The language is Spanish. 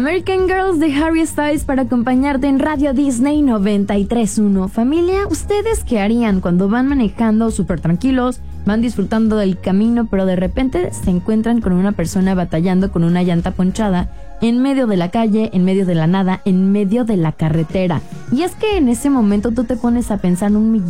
American Girls de Harry Styles para acompañarte en Radio Disney 93.1. Familia, ¿ustedes qué harían cuando van manejando súper tranquilos, van disfrutando del camino, pero de repente se encuentran con una persona batallando con una llanta ponchada en medio de la calle, en medio de la nada, en medio de la carretera? Y es que en ese momento tú te pones a pensar un millón